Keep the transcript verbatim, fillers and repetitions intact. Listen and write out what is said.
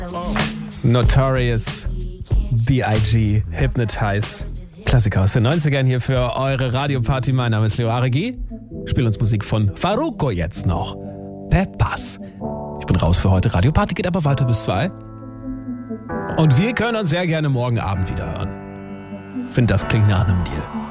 Notorious B I G Hypnotize. Klassiker aus den neunzigern hier für eure Radioparty. Mein Name ist Leo Aregi. Spiel uns Musik von Farruko jetzt noch. Per Pass. Ich bin raus für heute. Radioparty geht aber weiter bis zwei. Und wir können uns sehr gerne morgen Abend wieder hören. Find, das klingt nach einem Deal.